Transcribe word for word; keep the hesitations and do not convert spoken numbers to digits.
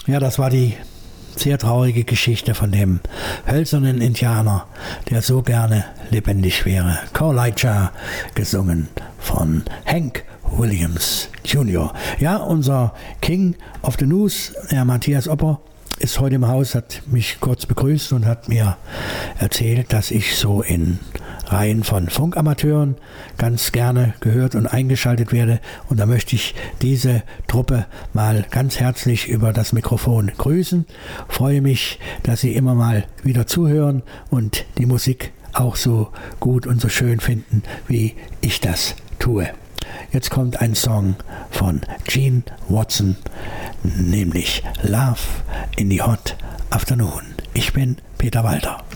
Ja, das war die sehr traurige Geschichte von dem hölzernen Indianer, der so gerne lebendig wäre. Call Elijah, gesungen von Hank Williams Junior Ja, unser King of the News, Herr Matthias Opper, ist heute im Haus, hat mich kurz begrüßt und hat mir erzählt, dass ich so in Reihen von Funkamateuren ganz gerne gehört und eingeschaltet werde. Und da möchte ich diese Truppe mal ganz herzlich über das Mikrofon grüßen. Freue mich, dass Sie immer mal wieder zuhören und die Musik auch so gut und so schön finden, wie ich das tue. Jetzt kommt ein Song von Gene Watson, nämlich Love in the Hot Afternoon. Ich bin Peter Walter.